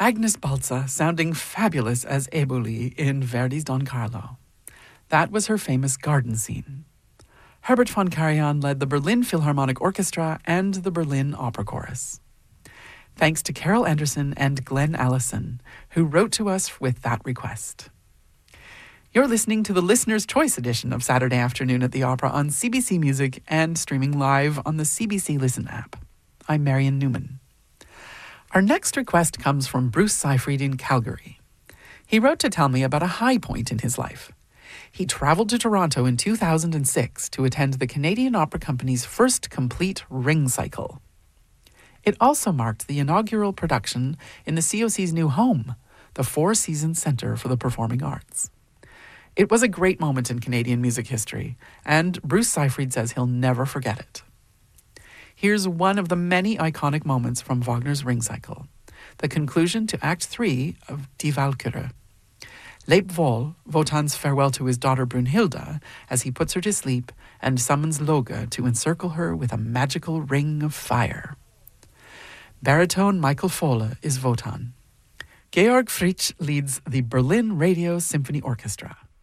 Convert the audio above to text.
Agnes Balza sounding fabulous as Eboli in Verdi's Don Carlo. That was her famous garden scene. Herbert von Karajan led the Berlin Philharmonic Orchestra and the Berlin Opera Chorus. Thanks to Carol Anderson and Glenn Allison, who wrote to us with that request. You're listening to the Listener's Choice edition of Saturday Afternoon at the Opera on CBC Music and streaming live on the CBC Listen app. I'm Marion Newman. Our next request comes from Bruce Seyfried in Calgary. He wrote to tell me about a high point in his life. He traveled to Toronto in 2006 to attend the Canadian Opera Company's first complete Ring Cycle. It also marked the inaugural production in the COC's new home, the Four Seasons Centre for the Performing Arts. It was a great moment in Canadian music history, and Bruce Seyfried says he'll never forget it. Here's one of the many iconic moments from Wagner's Ring Cycle, the conclusion to Act 3 of Die Walküre. Leb wohl, Wotan's farewell to his daughter Brunhilde as he puts her to sleep and summons Loge to encircle her with a magical ring of fire. Baritone Michael Fohle is Wotan. Georg Fritsch leads the Berlin Radio Symphony Orchestra.